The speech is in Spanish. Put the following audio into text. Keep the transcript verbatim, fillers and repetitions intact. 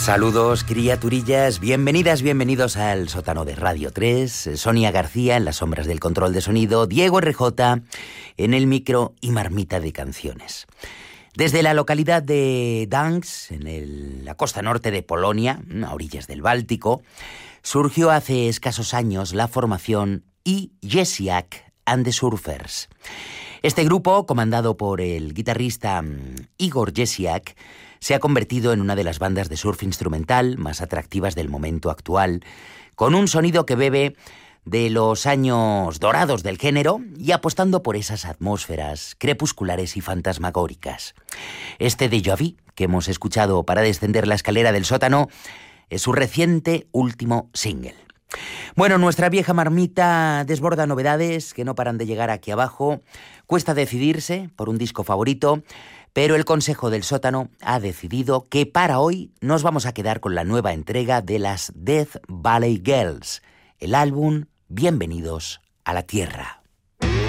Saludos, criaturillas, bienvenidas, bienvenidos al sótano de Radio tres, Sonia García en las sombras del control de sonido, Diego R J en el micro y marmita de canciones. Desde la localidad de Gdańsk, en el, la costa norte de Polonia, a orillas del Báltico, surgió hace escasos años la formación I Jesiak and the Surfers. Este grupo, comandado por el guitarrista Igor Jesiak, se ha convertido en una de las bandas de surf instrumental más atractivas del momento actual, con un sonido que bebe de los años dorados del género y apostando por esas atmósferas crepusculares y fantasmagóricas. Este déjà vu que hemos escuchado para descender la escalera del sótano es su reciente último single. Bueno, nuestra vieja marmita desborda novedades que no paran de llegar aquí abajo. Cuesta decidirse por un disco favorito, pero el Consejo del Sótano ha decidido que para hoy nos vamos a quedar con la nueva entrega de las Death Valley Girls, el álbum Bienvenidos a la Tierra.